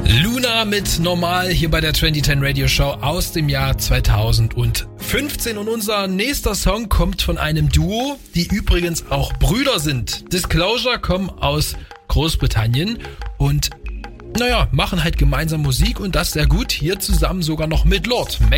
Luna mit Normal hier bei der 2010 Radio Show aus dem Jahr 2015. Und unser nächster Song kommt von einem Duo, die übrigens auch Brüder sind. Disclosure kommen aus Großbritannien und machen halt gemeinsam Musik und das sehr gut. Hier zusammen sogar noch mit Lord.